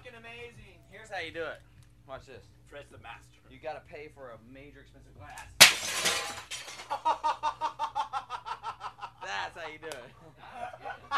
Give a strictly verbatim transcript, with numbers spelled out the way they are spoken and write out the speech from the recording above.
fucking amazing. Here's how you do it. Watch this. Fred's the master. You gotta pay for a major expensive glass. That's how you do it.